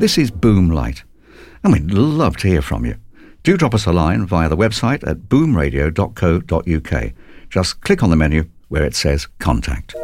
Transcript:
This is Boom Light, and we'd love to hear from you. Do drop us a line via the website at boomradio.co.uk. Just click on the menu where it says Contact.